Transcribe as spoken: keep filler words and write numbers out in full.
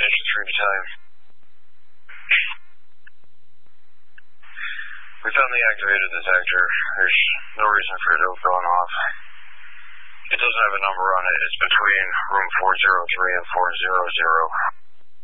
Division three Battalion. We found the activated detector. There's no reason for it to have gone off. It doesn't have a number on it. It's between room four zero three and four zero zero.